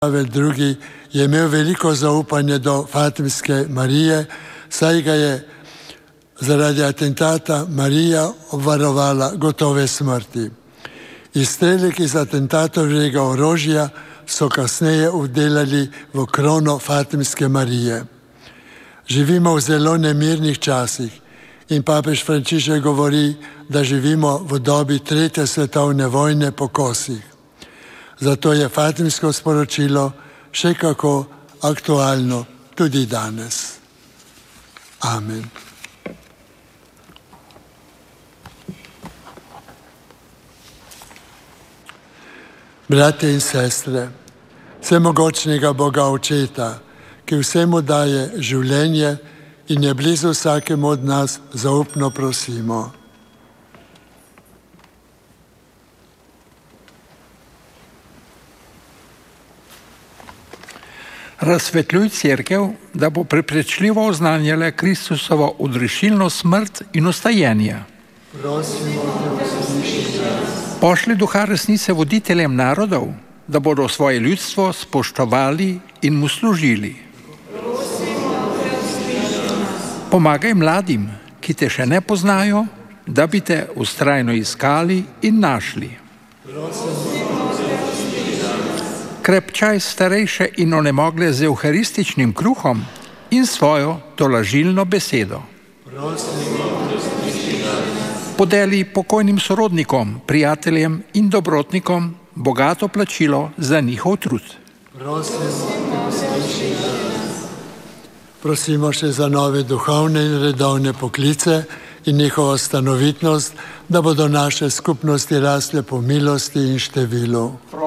Pavel II. Je imel veliko zaupanje do Fatimske Marije, saj ga je zaradi atentata Marija obvarovala gotove smrti. Izstrelek iz atentatovega orožja so kasneje vdelali v krono Fatimske Marije. Živimo v zelo nemirnih časih in papež Frančišek govori, da živimo v dobi 3. svetovne vojne po kosih. Zato je Fatimsko sporočilo še kako aktualno tudi danes. Amen. Bratje in sestre, vsemogočnega Boga Očeta, ki vsemu daje življenje in je blizu vsakemu od nas, zaupno prosimo. Razsvetljuj cerkev, da bo prepričljivo oznanjala Kristusovo odrešilno smrt in ustajenje. Prosimo, da uslišiš nas. Pošli duha resnice voditeljem narodov, da bodo svoje ljudstvo spoštovali in mu služili. Pomagaj mladim, ki te še ne poznajo, da bi te vztrajno iskali in našli. Krepčaj starejše in onemogle z evharističnim kruhom in svojo tolažilno besedo. Podeli pokojnim sorodnikom, prijateljem in dobrotnikom bogato plačilo za njihov trud. Prosimo še za nove duhovne in redovne poklice in njihovo stanovitnost, da bodo naše skupnosti rasle po milosti in številu.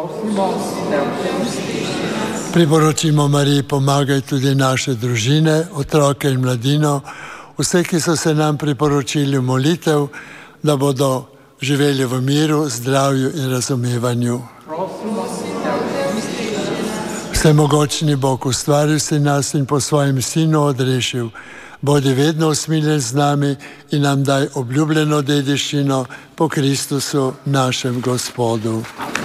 Priporočimo Mariji, pomagaj tudi naše družine, otroke in mladino, vse, ki so se nam priporočili v molitev, da bodo živeli v miru, zdravju in razumevanju. Vsemogočni Bog, ustvaril si nas in po svojem sinu odrešil. Bodi vedno usmiljen z nami in nam daj obljubljeno dediščino po Kristusu, našem Gospodu.